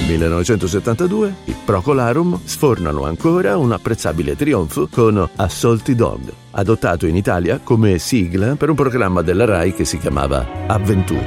Nel 1972 i Procolarum sfornano ancora un apprezzabile trionfo con Assaulty Dog, adottato in Italia come sigla per un programma della Rai che si chiamava Avventure.